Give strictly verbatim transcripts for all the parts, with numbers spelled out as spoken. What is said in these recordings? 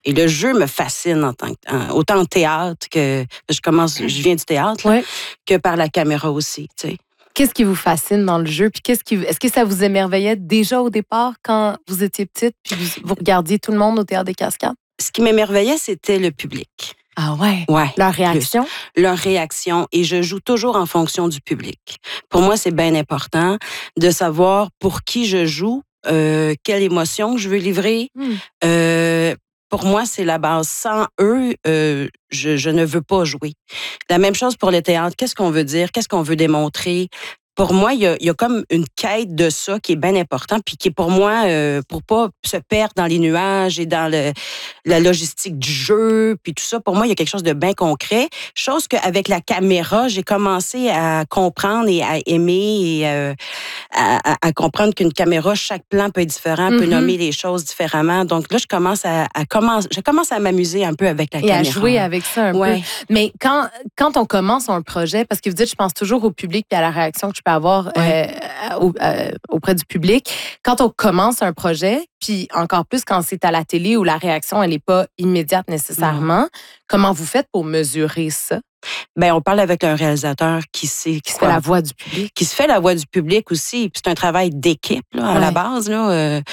Et le jeu me fascine en tant que, en, autant en théâtre que je commence, je viens du théâtre, là, ouais. que par la caméra aussi, tu sais. Qu'est-ce qui vous fascine dans le jeu? Puis qu'est-ce qui, est-ce que ça vous émerveillait déjà au départ quand vous étiez petite puis vous, vous regardiez tout le monde au Théâtre des Cascades? Ce qui m'émerveillait, c'était le public. Ah ouais? Ouais. Leur réaction? Plus. Leur réaction. Et je joue toujours en fonction du public. Pour moi, c'est bien important de savoir pour qui je joue, euh, quelle émotion je veux livrer. Mm. Euh, pour moi, c'est la base. Sans eux, euh, je, je ne veux pas jouer. La même chose pour le théâtre. Qu'est-ce qu'on veut dire? Qu'est-ce qu'on veut démontrer? Pour moi, il y a, il y a comme une quête de ça qui est bien important, puis qui est pour moi, euh, pour pas se perdre dans les nuages et dans le, la logistique du jeu, puis tout ça, pour moi, il y a quelque chose de bien concret. Chose qu'avec la caméra, j'ai commencé à comprendre et à aimer et euh, à, à, à comprendre qu'une caméra, chaque plan peut être différent, mm-hmm. peut nommer les choses différemment. Donc là, je commence à, à commence, je commence à m'amuser un peu avec la et caméra. Et à jouer avec ça un ouais. peu. Mais quand, quand on commence un projet, parce que vous dites, je pense toujours au public et à la réaction que je peux avoir ouais. euh, au, euh, auprès du public. Quand on commence un projet, puis encore plus quand c'est à la télé où la réaction, elle n'est pas immédiate nécessairement, non. Comment vous faites pour mesurer ça? Ben, on parle avec un réalisateur qui sait qui se fait la voix du public, qui se fait la voix du public aussi. Puis c'est un travail d'équipe là, à ouais. la base là, euh,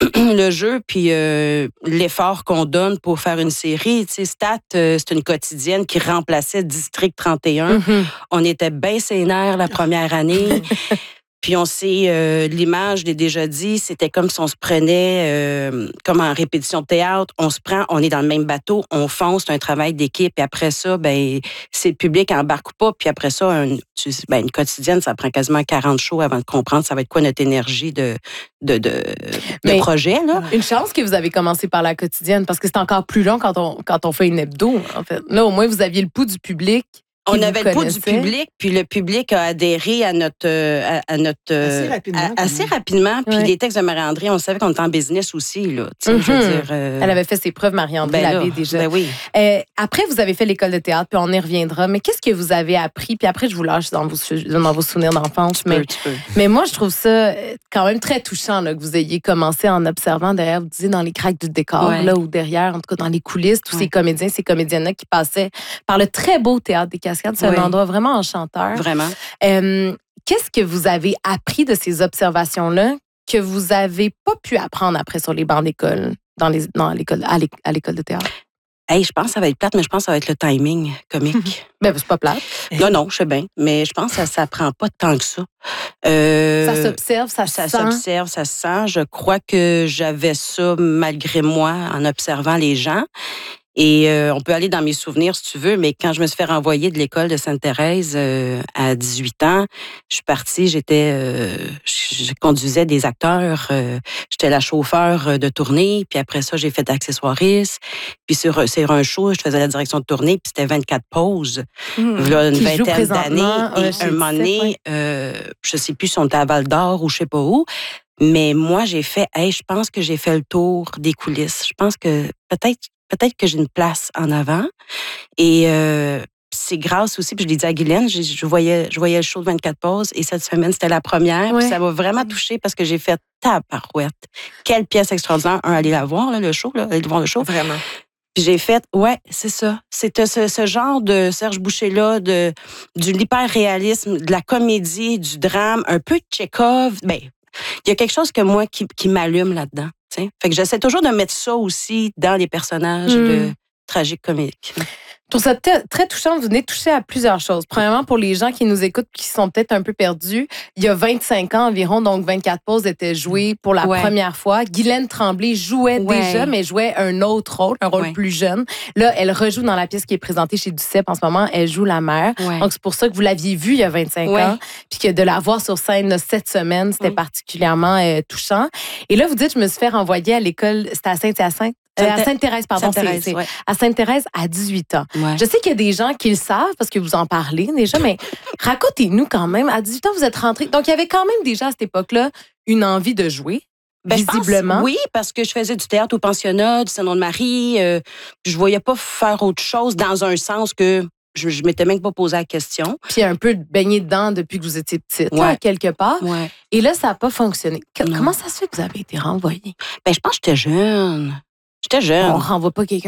le jeu puis euh, l'effort qu'on donne pour faire une série. Tu sais, Stat, euh, c'est une quotidienne qui remplaçait District trente et un. Mm-hmm. On était bien sénères la première année. Puis on sait, euh, l'image, je l'ai déjà dit, c'était comme si on se prenait, euh, comme en répétition de théâtre, on se prend, on est dans le même bateau, on fonce, c'est un travail d'équipe. Et après ça, ben, c'est le public embarque ou pas. Puis après ça, un, tu, ben, une quotidienne, ça prend quasiment quarante shows avant de comprendre ça va être quoi notre énergie de, de, de, de projet. Là. Une chance que vous avez commencé par la quotidienne, parce que c'est encore plus long quand on, quand on fait une hebdo, en fait. Là, au moins, vous aviez le pouls du public. On avait le pouls du public, puis le public a adhéré à notre... À, à notre assez rapidement. À, assez rapidement. Puis ouais. les textes de Marie-André, on savait qu'on était en business aussi. Là, mm-hmm. je veux dire, euh... Elle avait fait ses preuves, Marie-André ben l'avait déjà. Ben oui. euh, après, vous avez fait l'école de théâtre, puis on y reviendra. Mais qu'est-ce que vous avez appris? Puis après, je vous lâche dans vos, dans vos souvenirs d'enfance. Tu mais, peux, tu peux. mais moi, je trouve ça quand même très touchant là, que vous ayez commencé en observant derrière, vous disiez, dans les craques du décor, ouais. là, ou derrière, en tout cas dans les coulisses, tous ouais. ces comédiens, ces comédiennes-là qui passaient par le très beau Théâtre des Cascades. C'est ouais. un endroit vraiment enchanteur. Vraiment. Euh, qu'est-ce que vous avez appris de ces observations-là que vous n'avez pas pu apprendre après sur les bancs d'école, dans les, dans l'école, à, l'école, à l'école de théâtre? Hey, je pense que ça va être plate, mais je pense que ça va être le timing comique. Ben, c'est pas plate. Non, non, je sais bien. Mais je pense que ça ne s'apprend pas tant que ça. Euh, ça s'observe, ça, ça se sent. Ça s'observe, ça se sent. Je crois que j'avais ça malgré moi en observant les gens. Et euh, on peut aller dans mes souvenirs si tu veux, mais quand je me suis fait renvoyer de l'école de Sainte-Thérèse euh, à dix-huit ans, je suis partie, j'étais, euh, je, je conduisais des acteurs, euh, j'étais la chauffeur de tournée, puis après ça, j'ai fait accessoiriste, puis sur, sur un show, je faisais la direction de tournée, puis c'était vingt-quatre pauses, mmh. là, une Qui vingtaine d'années, ouais, et un moment donné, ouais. euh, je sais plus si on était à Val-d'Or ou je sais pas où, mais moi, j'ai fait, hey, je pense que j'ai fait le tour des coulisses, je pense que peut-être Peut-être que j'ai une place en avant. Et euh, c'est grâce aussi, puis je l'ai dit à Guylaine, je, je, voyais, je voyais le show de vingt-quatre pauses et cette semaine, c'était la première. Ouais. Puis ça m'a vraiment touchée parce que j'ai fait tabarouette. Quelle pièce extraordinaire. Un, allez la voir, là, le show, là, allez voir le show. Vraiment. Puis j'ai fait, ouais, c'est ça. C'était ce, ce genre de Serge Boucher-là, de, de l'hyper-réalisme, de la comédie, du drame, un peu de Tchekhov. Ben, il y a quelque chose que moi qui, qui m'allume là-dedans. T'sais. Fait que j'essaie toujours de mettre ça aussi dans les personnages mmh. de tragiques comiques. Je trouve ça t- très touchant. Vous venez de toucher à plusieurs choses. Premièrement, pour les gens qui nous écoutent qui sont peut-être un peu perdus, il y a vingt-cinq ans environ, donc vingt-quatre pauses étaient jouées pour la ouais. première fois. Guylaine Tremblay jouait ouais. déjà, mais jouait un autre rôle, un rôle ouais. plus jeune. Là, elle rejoue dans la pièce qui est présentée chez Duceppe en ce moment. Elle joue la mère. Ouais. Donc, c'est pour ça que vous l'aviez vue il y a vingt-cinq ouais. ans. Puis que de la voir sur scène là, cette semaine, c'était ouais. particulièrement euh, touchant. Et là, vous dites, je me suis fait renvoyer à l'école, c'était à Saint-Hyacinthe. Euh, à Sainte-Thérèse, pardon. Sainte-Thérèse, c'est, c'est ouais. À Sainte-Thérèse, à dix-huit ans. Ouais. Je sais qu'il y a des gens qui le savent parce que vous en parlez déjà, mais racontez-nous quand même. À dix-huit ans, vous êtes rentrée. Donc, il y avait quand même déjà à cette époque-là une envie de jouer, ben, visiblement. Je pense, oui, parce que je faisais du théâtre au pensionnat, du Saint-Nom de Marie. Euh, je voyais pas faire autre chose dans un sens que je, je m'étais même pas posé la question. Puis un peu baigné dedans depuis que vous étiez petite, ouais. là, quelque part. Ouais. Et là, ça n'a pas fonctionné. Que, comment ça se fait que vous avez été renvoyée? Ben, je pense que j'étais jeune. J'étais jeune. On renvoie pas quelqu'un